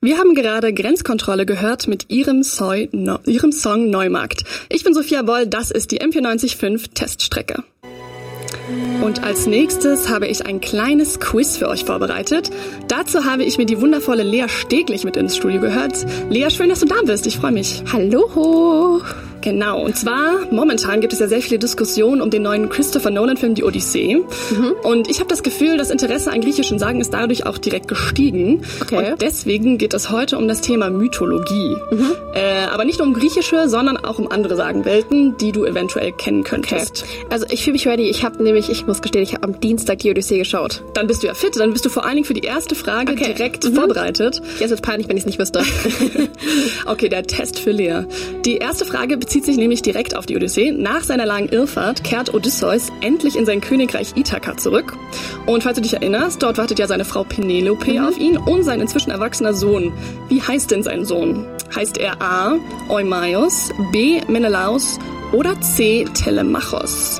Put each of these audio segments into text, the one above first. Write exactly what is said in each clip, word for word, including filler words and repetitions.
Wir haben gerade Grenzkontrolle gehört mit ihrem, Soi, no, ihrem Song Neumarkt. Ich bin Sophia Boll, das ist die M vier neunzig Komma fünf Teststrecke. Und als nächstes habe ich ein kleines Quiz für euch vorbereitet. Dazu habe ich mir die wundervolle Lea Steglich mit ins Studio gehört. Lea, schön, dass du da bist. Ich freue mich. Hallo. Genau, und zwar, momentan gibt es ja sehr viele Diskussionen um den neuen Christopher Nolan-Film Die Odyssee. Mhm. Und ich habe das Gefühl, das Interesse an griechischen Sagen ist dadurch auch direkt gestiegen. Okay. Und deswegen geht es heute um das Thema Mythologie. Mhm. Äh, aber nicht nur um griechische, sondern auch um andere Sagenwelten, die du eventuell kennen könntest. Okay. Also ich fühle mich ready. Ich habe nämlich, ich muss gestehen, ich habe am Dienstag Die Odyssee geschaut. Dann bist du ja fit, dann bist du vor allen Dingen für die erste Frage okay. direkt mhm. vorbereitet. Jetzt wird's peinlich, wenn ich es nicht wüsste. Okay, der Test für Lea. Die erste Frage bezieht sich nämlich direkt auf die Odyssee. Nach seiner langen Irrfahrt kehrt Odysseus endlich in sein Königreich Ithaka zurück. Und falls du dich erinnerst, dort wartet ja seine Frau Penelope mhm. auf ihn und sein inzwischen erwachsener Sohn. Wie heißt denn sein Sohn? Heißt er A. Eumaios, B. Menelaos oder C. Telemachos?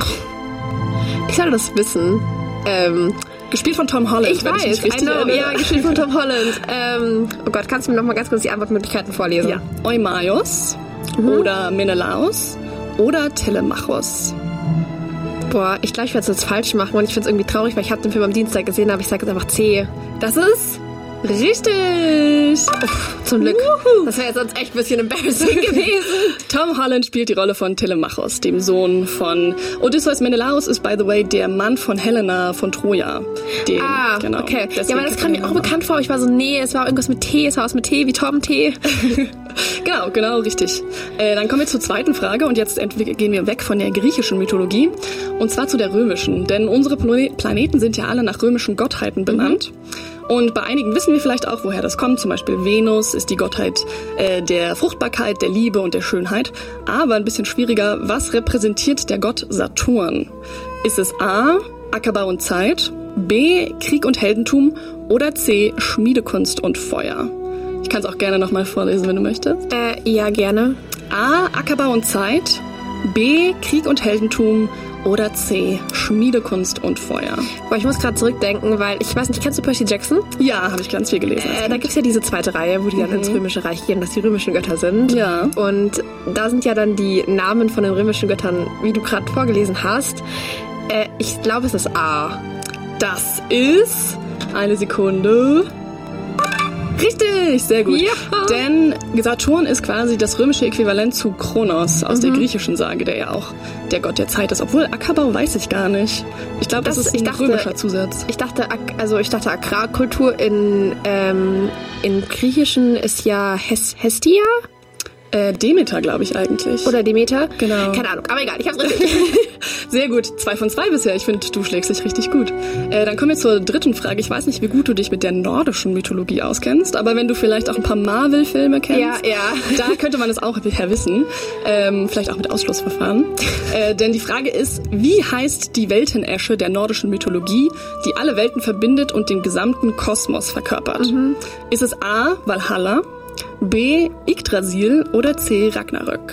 Ich sollte das wissen. Ähm... Gespielt von Tom Holland. Ich weiß, ich, I know, ja, gespielt von Tom Holland. Ähm, oh Gott, kannst du mir noch mal ganz kurz die Antwortmöglichkeiten vorlesen? Ja. Eumaios mhm. oder Menelaos oder Telemachos. Boah, ich glaube, ich werde es jetzt falsch machen und ich finde es irgendwie traurig, weil ich habe den Film am Dienstag gesehen, aber ich sage jetzt einfach C. Das ist richtig! Uff, zum Glück. Wuhu. Das wäre jetzt sonst echt ein bisschen embarrassing gewesen. Tom Holland spielt die Rolle von Telemachos, dem Sohn von Odysseus. Menelaos ist, by the way, der Mann von Helena von Troja. Dem, ah, genau. Okay. Ja, aber das kam mir auch bekannt vor. Ich war so, nee, es war irgendwas mit T, es war was mit T, wie Tom T. Genau, genau, richtig. Äh, dann kommen wir zur zweiten Frage und jetzt gehen wir weg von der griechischen Mythologie und zwar zu der römischen. Denn unsere Planeten sind ja alle nach römischen Gottheiten benannt. Mhm. Und bei einigen wissen wir vielleicht auch, woher das kommt. Zum Beispiel Venus ist die Gottheit äh, der Fruchtbarkeit, der Liebe und der Schönheit. Aber ein bisschen schwieriger, was repräsentiert der Gott Saturn? Ist es A. Ackerbau und Zeit, B. Krieg und Heldentum oder C. Schmiedekunst und Feuer? Ich kann es auch gerne nochmal vorlesen, wenn du möchtest. Äh, ja, gerne. A. Ackerbau und Zeit, B. Krieg und Heldentum oder C. Schmiedekunst und Feuer. Boah, ich muss gerade zurückdenken, weil ich weiß nicht, kennst du Percy Jackson? Ja, habe ich ganz viel gelesen. Äh, da gibt's ja diese zweite Reihe, wo die mhm. dann ins Römische Reich gehen, dass die römischen Götter sind. Ja. Und da sind ja dann die Namen von den römischen Göttern, wie du gerade vorgelesen hast. Äh, ich glaube, es ist A. Das ist... Eine Sekunde... Richtig, sehr gut. Ja. Denn Saturn ist quasi das römische Äquivalent zu Kronos aus mhm. der griechischen Sage, der ja auch der Gott der Zeit ist. Obwohl Ackerbau weiß ich gar nicht. Ich glaube, das, das ist ein dachte, römischer Zusatz. Ich dachte, also ich dachte Agrarkultur in, ähm, in Griechischen ist ja Hes- Hestia? Äh, Demeter, glaube ich eigentlich. Oder Demeter? Genau. Keine Ahnung, aber egal, ich hab's richtig. Sehr gut, zwei von zwei bisher. Ich finde, du schlägst dich richtig gut. Äh, dann kommen wir zur dritten Frage. Ich weiß nicht, wie gut du dich mit der nordischen Mythologie auskennst, aber wenn du vielleicht auch ein paar Marvel-Filme kennst, ja, ja. da könnte man es auch her wissen. Ähm, vielleicht auch mit Ausschlussverfahren. Äh, denn die Frage ist, wie heißt die Weltenäsche der nordischen Mythologie, die alle Welten verbindet und den gesamten Kosmos verkörpert? Mhm. Ist es A. Valhalla, B. Yggdrasil oder C. Ragnarök?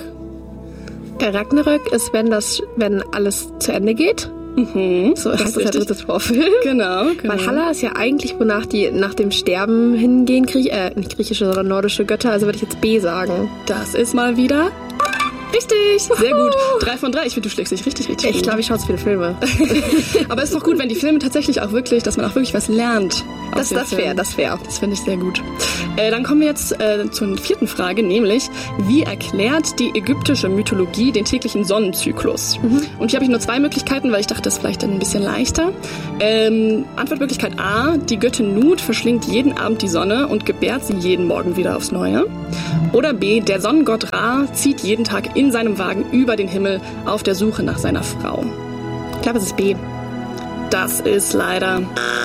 Der Ragnarök ist, wenn das, wenn alles zu Ende geht. Mhm, so heißt das ja drittes Vorfilm. Genau, genau. Valhalla ist ja eigentlich, wonach die nach dem Sterben hingehen, Griech, äh, nicht griechische, sondern nordische Götter. Also würde ich jetzt B sagen. Das ist mal wieder richtig. Sehr gut. Drei von drei. Ich finde, du schlägst dich richtig, richtig Ich gut. glaube, ich schaue zu viele Filme. Aber es ist doch gut, wenn die Filme tatsächlich auch wirklich, dass man auch wirklich was lernt. Das, das wäre, das wäre. Das finde ich sehr gut. Äh, dann kommen wir jetzt äh, zur vierten Frage, nämlich, wie erklärt die ägyptische Mythologie den täglichen Sonnenzyklus? Mhm. Und hier habe ich nur zwei Möglichkeiten, weil ich dachte, das ist vielleicht dann ein bisschen leichter. Ähm, Antwortmöglichkeit A, die Göttin Nut verschlingt jeden Abend die Sonne und gebärt sie jeden Morgen wieder aufs Neue. Oder B, der Sonnengott Ra zieht jeden Tag in seinem Wagen über den Himmel auf der Suche nach seiner Frau. Ich glaube, es ist B. Das ist leider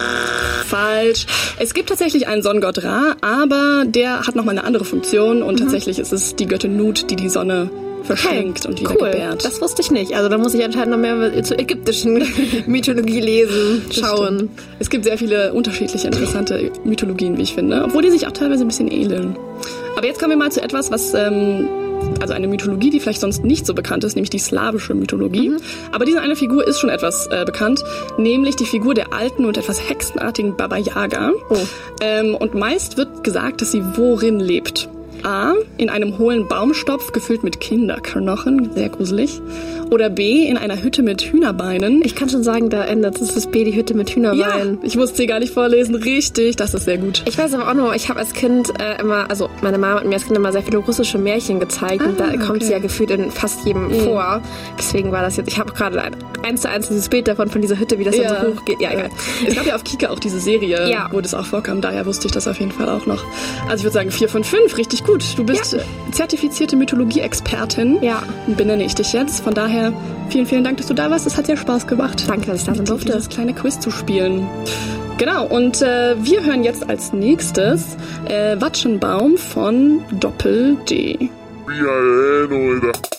falsch. Es gibt tatsächlich einen Sonnengott Ra, aber der hat nochmal eine andere Funktion und mhm. tatsächlich ist es die Göttin Nut, die die Sonne verschenkt okay. und wieder cool. gebärt. Das wusste ich nicht. Also da muss ich anscheinend noch mehr zur ägyptischen Mythologie lesen, schauen. Es gibt sehr viele unterschiedliche, interessante Mythologien, wie ich finde, obwohl die sich auch teilweise ein bisschen ähneln. Aber jetzt kommen wir mal zu etwas, was ähm, also eine Mythologie, die vielleicht sonst nicht so bekannt ist, nämlich die slawische Mythologie. Mhm. Aber diese eine Figur ist schon etwas äh, bekannt, nämlich die Figur der alten und etwas hexenartigen Baba Yaga. Oh. Ähm, und meist wird gesagt, dass sie worin lebt. A, in einem hohlen Baumstopf gefüllt mit Kinderknochen, sehr gruselig. Oder B, in einer Hütte mit Hühnerbeinen. Ich kann schon sagen, da ändert es das B, die Hütte mit Hühnerbeinen. Ja, ich musste sie gar nicht vorlesen. Richtig, das ist sehr gut. Ich weiß aber auch noch, ich habe als Kind äh, immer, also meine Mama hat mir als Kind immer sehr viele russische Märchen gezeigt. Ah, und da okay. kommt sie ja gefühlt in fast jedem mhm. vor. Deswegen war das jetzt, ich habe gerade ein eins zu eins dieses Bild davon, von dieser Hütte, wie das ja. dann so hochgeht. Ja, egal. Es gab ja auf Kika auch diese Serie, ja. wo das auch vorkam. Daher wusste ich das auf jeden Fall auch noch. Also ich würde sagen, vier von fünf, richtig gut. Du bist ja. zertifizierte Mythologie-Expertin. Ja. Benenne ich dich jetzt. Von daher vielen, vielen Dank, dass du da warst. Es hat sehr Spaß gemacht. Danke, dass ich da sein durfte. Das kleine Quiz zu spielen. Genau, und äh, wir hören jetzt als nächstes äh, Watschenbaum von Doppel D. Bien, oder?